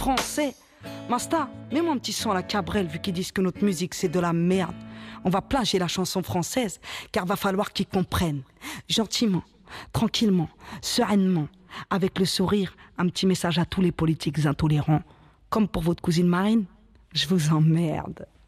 français. Masta, mets-moi un petit son à la Cabrel vu qu'ils disent que notre musique c'est de la merde. On va plagier la chanson française car va falloir qu'ils comprennent. Gentiment, tranquillement, sereinement, avec le sourire, un petit message à tous les politiques intolérants. Comme pour votre cousine Marine, je vous emmerde.